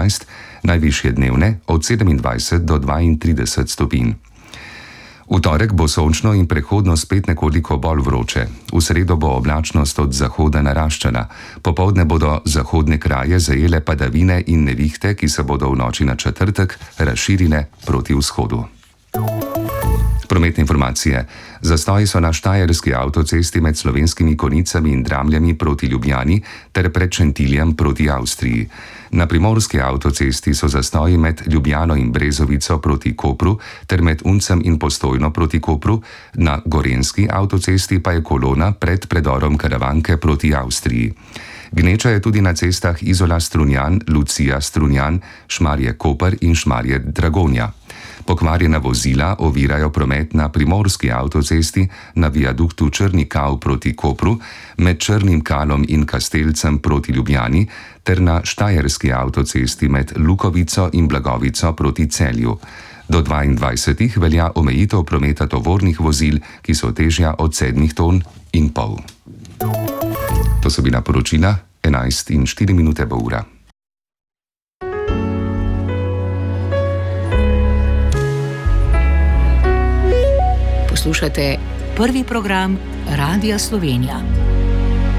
11, najvišje dnevne od 27 do 32 stopinj. V torek bo sončno in prehodno spet nekoliko bolj vroče. V sredo bo oblačnost od zahoda naraščala. Popoldne bodo zahodne kraje zajele padavine in nevihte, ki se bodo v noči na četrtek razširile proti vzhodu. Prometne informacije. Zastoji so na štajerski avtocesti med Slovenskimi Konjicami in Dramljami proti Ljubljani ter pred Šentiljem proti Avstriji. Na primorski avtocesti so zastoji med Ljubljano in Brezovico proti Kopru ter med Uncem in Postojno proti Kopru, na gorenjski avtocesti pa je kolona pred predorom Karavanke proti Avstriji. Gneča je tudi na cestah Izola-Strunjan, Lucija-Strunjan, Šmarje-Koper in Šmarje-Dragonja. Pokvarjena vozila ovirajo promet na primorski avtocesti, na viaduktu Črni Kav proti Kopru, med Črnim Kalom in Kastelcem proti Ljubljani ter na štajerski avtocesti med Lukovico in Blagovico proti Celju. Do 22. velja omejitev prometa tovornih vozil, ki so težja od 7,5 ton. To so bila poročila, 11:04 bo ura. Poslušate prvi program Radia Slovenija.